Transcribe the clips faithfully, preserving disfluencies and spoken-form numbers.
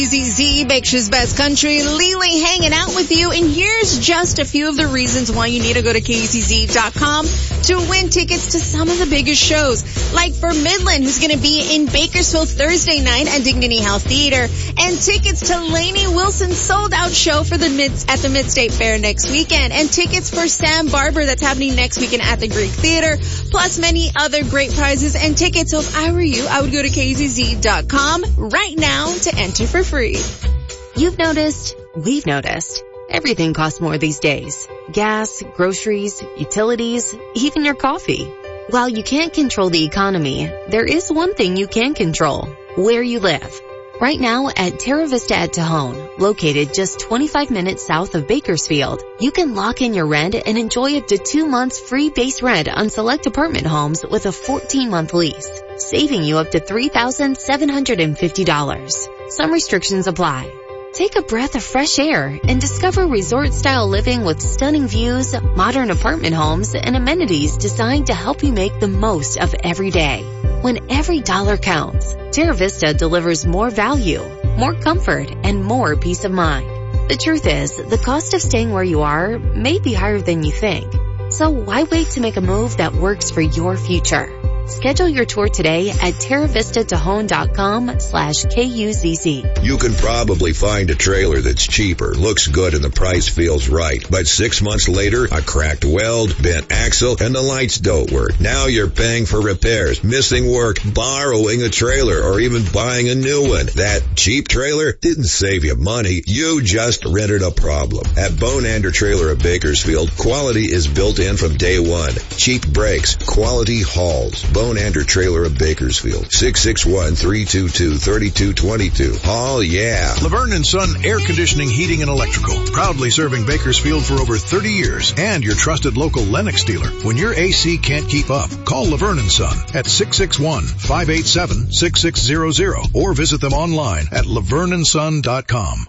Z Z, Bakersfield's Best Country. Lily hanging out with you, and here's just a few of the reasons why you need to go to K Z Z dot com to win tickets to some of the biggest shows. Like for Midland, who's going to be in Bakersfield Thursday night at Dignity Health Theater, and tickets to Lainey Wilson's sold-out show for the mid at the Mid-State Fair next weekend, and tickets for Sam Barber that's happening next weekend at the Greek Theater, plus many other great prizes and tickets. So if I were you, I would go to K Z Z dot com right now to enter for free. You've noticed, we've noticed, everything costs more these days. Gas, groceries, utilities, even your coffee. While you can't control the economy, there is one thing you can control: where you live. Right now at Terra Vista at Tejon, located just twenty-five minutes south of Bakersfield, you can lock in your rent and enjoy up to two months free base rent on select apartment homes with a fourteen-month lease, saving you up to three thousand seven hundred fifty dollars. Some restrictions apply. Take a breath of fresh air and discover resort-style living with stunning views, modern apartment homes, and amenities designed to help you make the most of every day. When every dollar counts, Terra Vista delivers more value, more comfort, and more peace of mind. The truth is, the cost of staying where you are may be higher than you think. So why wait to make a move that works for your future? Schedule your tour today at terra vista tejon dot com slash K U Z Z. You can probably find a trailer that's cheaper, looks good, and the price feels right. But six months later, a cracked weld, bent axle, and the lights don't work. Now you're paying for repairs, missing work, borrowing a trailer, or even buying a new one. That cheap trailer didn't save you money. You just rented a problem. At Bonander Trailer of Bakersfield, quality is built in from day one. Cheap brakes, quality hauls. Bonander Trailer of Bakersfield, six six one, three two two, three two two two. Haul, yeah. Laverne and Son Air Conditioning, Heating, and Electrical. Proudly serving Bakersfield for over thirty years. And your trusted local Lennox dealer. When your A C can't keep up, call Laverne and Son at six six one, five eight seven, six six zero zero or visit them online at laverne and son dot com.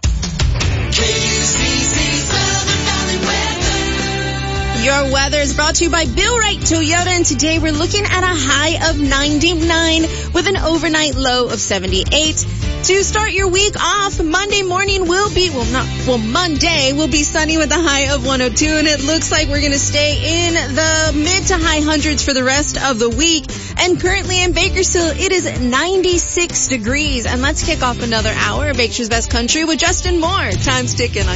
Your weather is brought to you by Bill Wright Toyota, and today we're looking at a high of ninety-nine with an overnight low of seventy-eight. To start your week off, Monday morning will be, well not, well Monday will be sunny with a high of one oh two, and it looks like we're going to stay in the mid to high hundreds for the rest of the week. And currently in Bakersfield, it is ninety-six degrees. And let's kick off another hour of Bakersfield's Best Country with Justin Moore. Time's ticking.